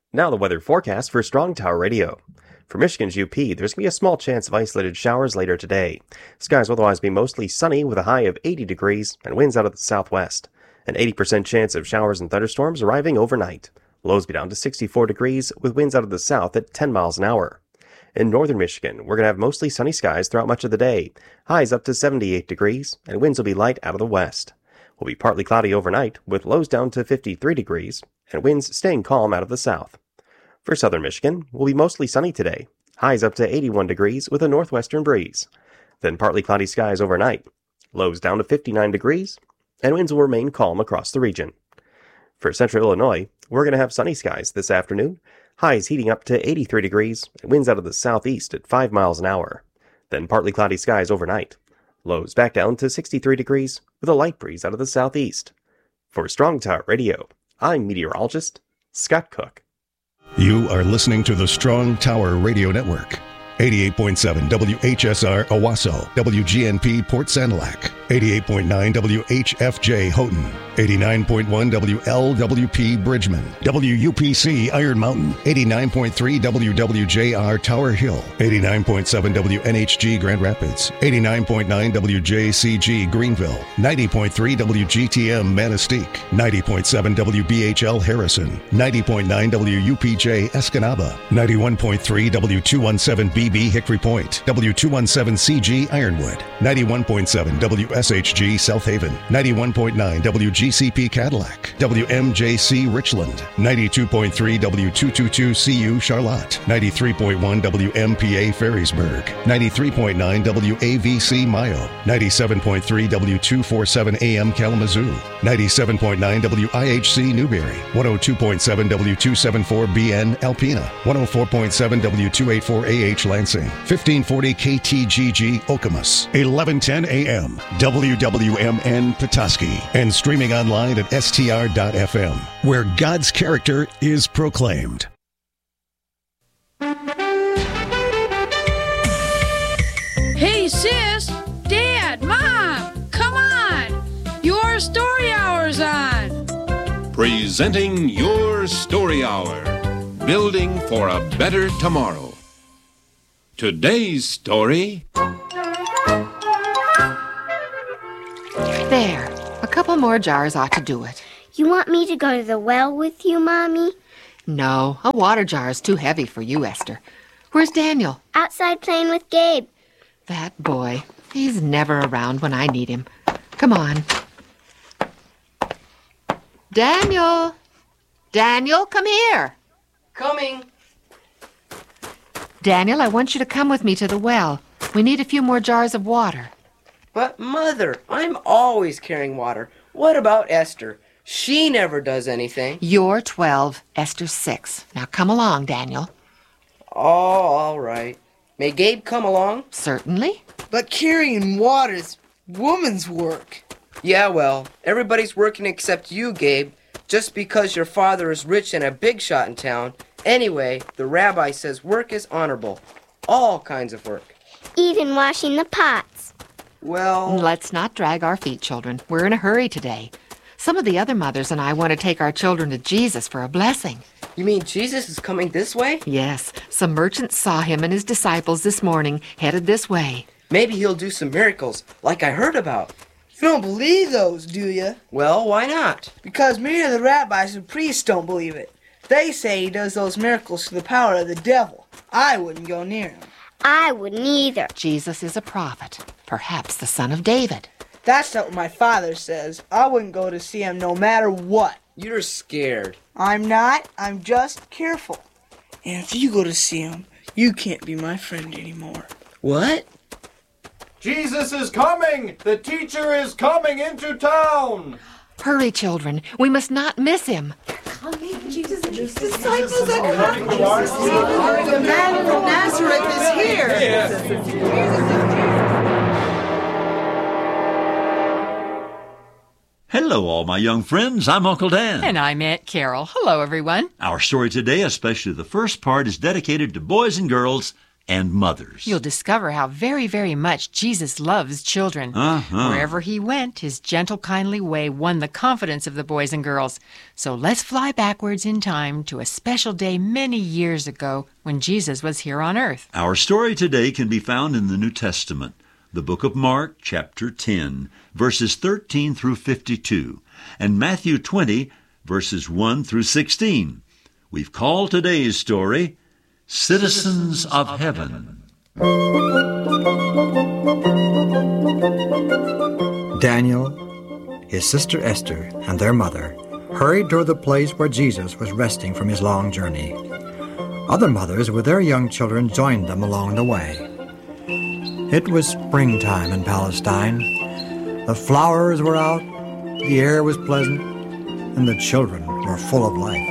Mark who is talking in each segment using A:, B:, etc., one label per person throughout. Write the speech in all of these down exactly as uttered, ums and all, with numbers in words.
A: Now the weather forecast for Strong Tower Radio. For Michigan's U P, there's going to be a small chance of isolated showers later today. Skies will otherwise be mostly sunny with a high of eighty degrees and winds out of the southwest. An eighty percent chance of showers and thunderstorms arriving overnight. Lows be down to sixty-four degrees with winds out of the south at ten miles an hour. In northern Michigan, we're going to have mostly sunny skies throughout much of the day. Highs up to seventy-eight degrees and winds will be light out of the west. Will be partly cloudy overnight with lows down to fifty-three degrees and winds staying calm out of the south. For southern Michigan, will be mostly sunny today. Highs up to eighty-one degrees with a northwestern breeze. Then partly cloudy skies overnight. Lows down to fifty-nine degrees, and winds will remain calm across the region. For central Illinois, we're going to have sunny skies this afternoon. Highs heating up to eighty-three degrees, and winds out of the southeast at five miles an hour. Then partly cloudy skies overnight. Lows back down to sixty-three degrees with a light breeze out of the southeast. For Strong Tower Radio, I'm meteorologist Scott Cook.
B: You are listening to the Strong Tower Radio Network. eighty-eight point seven W H S R Owasso, W G N P Port Sanilac, eighty-eight point nine W H F J Houghton, eighty-nine point one W L W P Bridgman, W U P C Iron Mountain, eighty-nine point three W W J R Tower Hill, eighty-nine point seven W N H G Grand Rapids, eighty-nine point nine W J C G Greenville, ninety point three W G T M Manistee, ninety point seven W B H L Harrison, ninety point nine W U P J Escanaba, ninety-one point three W two seventeen B B Hickory Point, W two seventeen C G Ironwood, ninety-one point seven W S H G South Haven, ninety-one point nine W G C P Cadillac, W M J C Richland, ninety-two point three W two twenty-two C U Charlotte, ninety-three point one W M P A Ferrisburg, ninety-three point nine W A V C Mayo, ninety-seven point three W two forty-seven A M Kalamazoo, ninety-seven point nine W I H C Newberry, one oh two point seven W two seventy-four B N Alpena, one oh four point seven W two eighty-four A H Lansing, fifteen forty K T G G Okemos, eleven ten A M W W M N Petoskey, and streaming online at S T R dot F M, where God's character is proclaimed.
C: Hey, sis, Dad, Mom, come on! Your story hour's on!
D: Presenting Your Story Hour, building for a better tomorrow. Today's story...
E: There. A couple more jars ought to do it.
F: You want me to go to the well with you, Mommy?
E: No, a water jar is too heavy for you, Esther. Where's Daniel?
F: Outside playing with Gabe.
E: That boy. He's never around when I need him. Come on. Daniel! Daniel, come here.
G: Coming.
E: Daniel, I want you to come with me to the well. We need a few more jars of water.
G: But, Mother, I'm always carrying water. What about Esther? She never does anything.
E: You're twelve, Esther's six. Now come along, Daniel.
G: Oh, all right. May Gabe come along?
E: Certainly.
H: But carrying water's woman's work.
G: Yeah, well, everybody's working except you, Gabe. Just because your father is rich and a big shot in town. Anyway, the rabbi says work is honorable. All kinds of work.
F: Even washing the pots.
G: Well...
E: Let's not drag our feet, children. We're in a hurry today. Some of the other mothers and I want to take our children to Jesus for a blessing.
G: You mean Jesus is coming this way?
E: Yes. Some merchants saw him and his disciples this morning, headed this way.
G: Maybe he'll do some miracles, like I heard about.
H: You don't believe those, do you?
G: Well, why not?
H: Because many of the rabbis and priests don't believe it. They say he does those miracles through the power of the devil. I wouldn't go near him.
F: I wouldn't either.
E: Jesus is a prophet, perhaps the son of David.
H: That's not what my father says. I wouldn't go to see him no matter what.
G: You're scared.
H: I'm not. I'm just careful. And if you go to see him, you can't be my friend anymore.
G: What?
I: Jesus is coming! The teacher is coming into town!
E: Hurry, children. We must not miss him.
H: Jesus, his disciples are coming. The man from Nazareth is here.
J: Hello, all my young friends. I'm Uncle Dan.
K: And I'm Aunt Carol. Hello, everyone.
J: Our story today, especially the first part, is dedicated to boys and girls and mothers.
E: You'll discover how very, very much Jesus loves children.
J: Uh-huh.
E: Wherever he went, his gentle, kindly way won the confidence of the boys and girls. So let's fly backwards in time to a special day many years ago when Jesus was here on earth.
J: Our story today can be found in the New Testament, the book of Mark, chapter ten, verses thirteen through fifty-two, and Matthew twenty, verses one through sixteen. We've called today's story, Citizens of Heaven.
K: Daniel, his sister Esther, and their mother hurried toward the place where Jesus was resting from his long journey. Other mothers with their young children joined them along the way. It was springtime in Palestine. The flowers were out, the air was pleasant, and the children were full of life.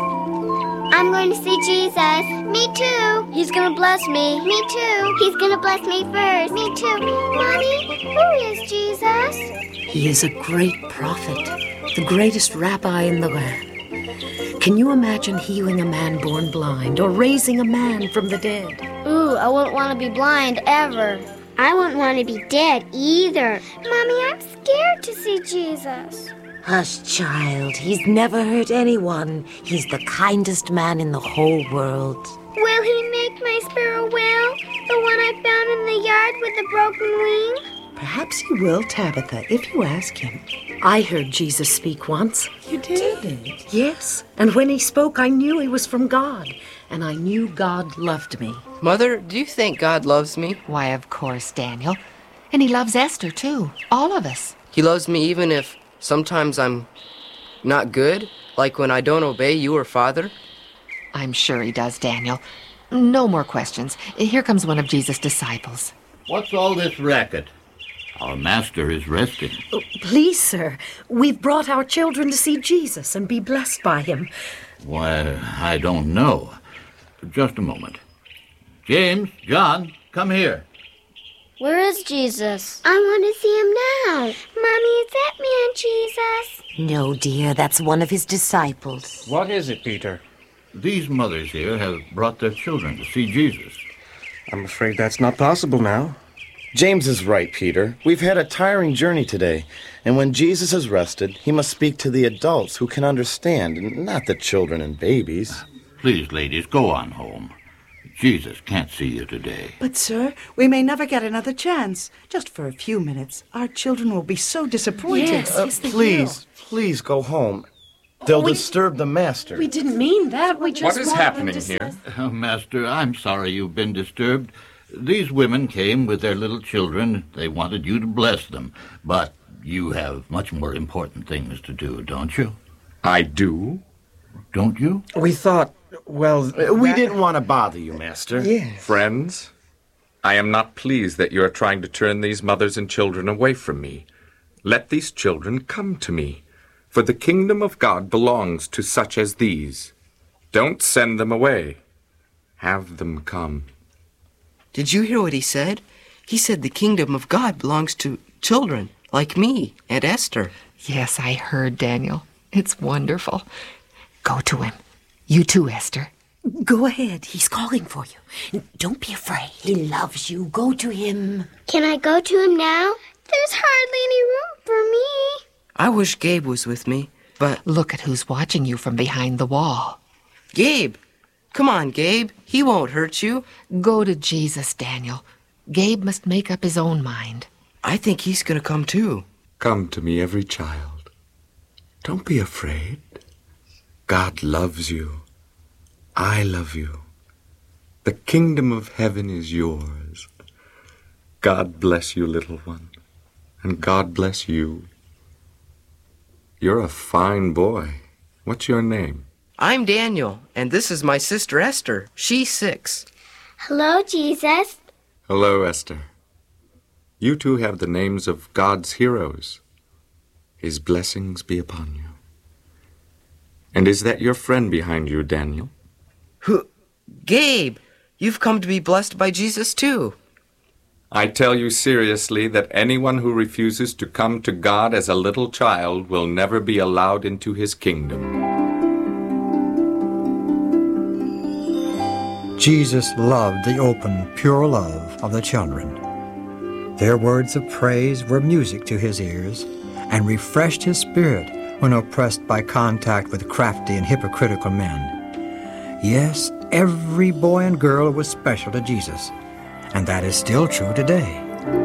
F: I'm going to see Jesus. Me too. He's going to bless me. Me too. He's going to bless me first. Me too. Mommy, who is Jesus?
L: He is a great prophet, the greatest rabbi in the land. Can you imagine healing a man born blind or raising a man from the dead?
F: Ooh, I wouldn't want to be blind ever. I wouldn't want to be dead either. Mommy, I'm scared to see Jesus.
L: Hush, child. He's never hurt anyone. He's the kindest man in the whole world.
F: Will he make my sparrow well? The one I found in the yard with the broken wing?
L: Perhaps he will, Tabitha, if you ask him. I heard Jesus speak once.
H: You did?
L: Yes. And when he spoke, I knew he was from God. And I knew God loved me.
G: Mother, do you think God loves me?
E: Why, of course, Daniel. And he loves Esther, too. All of us.
G: He loves me even if sometimes I'm not good, like when I don't obey you or Father?
E: I'm sure he does, Daniel. No more questions. Here comes one of Jesus' disciples.
M: What's all this racket? Our master is resting.
L: Oh, please, sir, we've brought our children to see Jesus and be blessed by him.
M: Why, I don't know. Just a moment. James, John, come here.
F: Where is Jesus? I want to see him now. Mommy, is that man Jesus?
L: No, dear, that's one of his disciples.
I: What is it, Peter?
M: These mothers here have brought their children to see Jesus.
I: I'm afraid that's not possible now.
N: James is right, Peter. We've had a tiring journey today, and when Jesus is rested, he must speak to the adults who can understand, not the children and babies.
M: Please, ladies, go on home. Jesus can't see you today.
H: But, sir, we may never get another chance. Just for a few minutes. Our children will be so disappointed.
L: Yes,
N: uh,
L: yes, they
N: please,
L: will.
N: please go home. They'll
L: we,
N: disturb the master.
L: We didn't mean that. We just
I: What is
L: wanted
I: happening
L: them to
I: here?
L: say-
M: Oh, Master, I'm sorry you've been disturbed. These women came with their little children. They wanted you to bless them. But you have much more important things to do, don't you?
O: I do?
M: Don't you?
I: We thought, well...
N: Uh, we
I: that...
N: didn't want to bother you, Master.
I: Yes.
O: Friends, I am not pleased that you are trying to turn these mothers and children away from me. Let these children come to me, for the kingdom of God belongs to such as these. Don't send them away. Have them come.
G: Did you hear what he said? He said the kingdom of God belongs to children like me and Esther.
E: Yes, I heard, Daniel. It's wonderful. Go to him. You too, Esther.
L: Go ahead. He's calling for you. Don't be afraid. He loves you. Go to him.
F: Can I go to him now? There's hardly any room for me.
G: I wish Gabe was with me, but...
E: Look at who's watching you from behind the wall.
G: Gabe! Come on, Gabe. He won't hurt you.
E: Go to Jesus, Daniel. Gabe must make up his own mind.
G: I think he's going to come too.
O: Come to me, every child. Don't be afraid. God loves you. I love you. The kingdom of heaven is yours. God bless you, little one. And God bless you. You're a fine boy. What's your name?
G: I'm Daniel, and this is my sister Esther. She's six.
F: Hello, Jesus.
O: Hello, Esther. You two have the names of God's heroes. His blessings be upon you. And is that your friend behind you, Daniel?
G: Who? Gabe! You've come to be blessed by Jesus, too.
O: I tell you seriously that anyone who refuses to come to God as a little child will never be allowed into his kingdom.
K: Jesus loved the open, pure love of the children. Their words of praise were music to his ears and refreshed his spirit when oppressed by contact with crafty and hypocritical men. Yes, every boy and girl was special to Jesus, and that is still true today.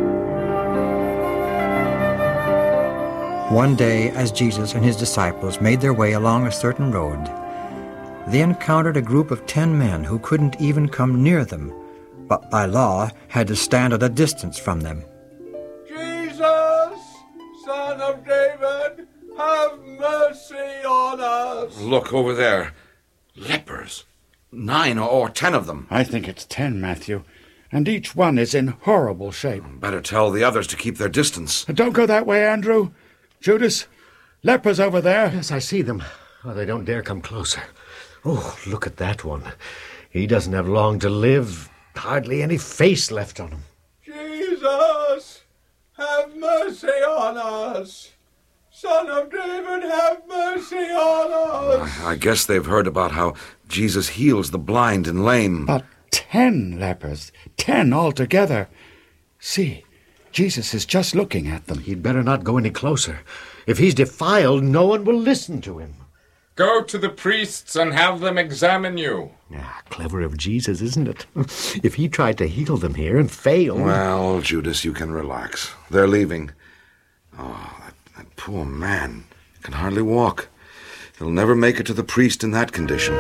K: One day, as Jesus and his disciples made their way along a certain road, they encountered a group of ten men who couldn't even come near them, but by law had to stand at a distance from them.
I: Jesus, Son of David, have mercy on us.
P: Look over there. Lepers. Nine or ten of them.
Q: I think it's ten, Matthew. And each one is in horrible shape.
P: Better tell the others to keep their distance.
Q: Don't go that way, Andrew. Judas, lepers over there.
R: Yes, I see them. Oh, they don't dare come closer. Oh, look at that one. He doesn't have long to live. Hardly any face left on him.
I: Jesus, have mercy on us. Son of David, have mercy on us.
P: I guess they've heard about how Jesus heals the blind and lame.
Q: But ten lepers, ten altogether. See, Jesus is just looking at them.
R: He'd better not go any closer. If he's defiled, no one will listen to him.
S: Go to the priests and have them examine you.
R: Ah, clever of Jesus, isn't it? If he tried to heal them here and failed...
P: Well, Judas, you can relax. They're leaving. Oh, that, that poor man can hardly walk. He'll never make it to the priest in that condition.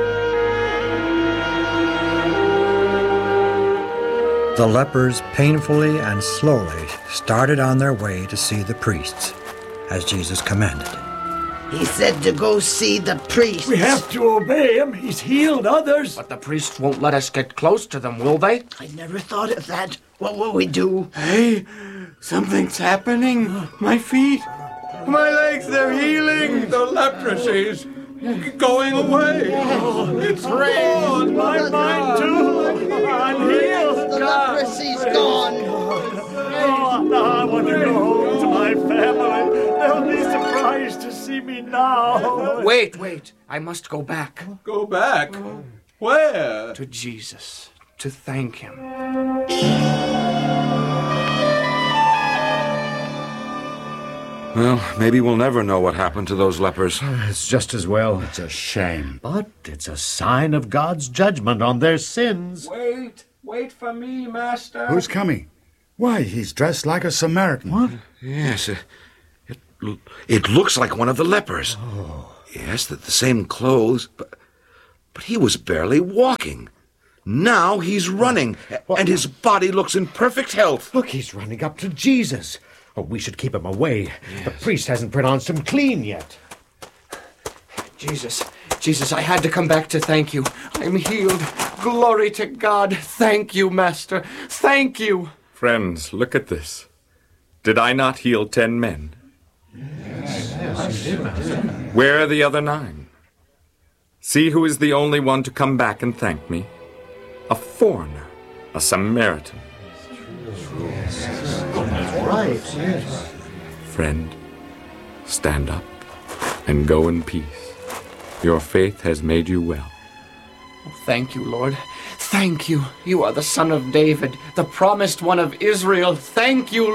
K: The lepers painfully and slowly started on their way to see the priests, as Jesus commanded.
T: He said to go see the priest.
U: We have to obey him. He's healed others.
G: But the priests won't let us get close to them, will they?
T: I never thought of that. What will we do?
I: Hey, something's happening. My feet, my legs, they're healing. The leprosy's going away.
U: Oh, it's gone. My mind, too. I'm healed.
T: The leprosy's gone.
U: Oh, now I want to go home to my family. They'll be surprised to see me now.
G: Wait, wait. I must go back.
I: Go back? Where?
G: To Jesus, to thank him.
P: Well, maybe we'll never know what happened to those lepers.
R: It's just as well.
Q: It's a shame.
R: But it's a sign of God's judgment on their sins.
I: Wait, wait for me, Master.
Q: Who's coming? Why, he's dressed like a Samaritan.
R: What?
P: Yes, it, it, it looks like one of the lepers.
R: Oh.
P: Yes, the, the same clothes, but, but he was barely walking. Now he's running,
R: What?
P: and his body looks in perfect health.
R: Look, he's running up to Jesus. Oh, we should keep him away. Yes. The priest hasn't pronounced him clean yet.
G: Jesus, Jesus, I had to come back to thank you. I'm healed. Glory to God. Thank you, Master. Thank you.
S: Friends, look at this. Did I not heal ten men?
R: Yes. Yes, you did, Master.
S: Where are the other nine? See who is the only one to come back and thank me. A foreigner, a Samaritan.
R: That's right, yes.
S: Friend, stand up and go in peace. Your faith has made you well.
G: Thank you, Lord. Thank you. You are the Son of David, the promised one of Israel. Thank you,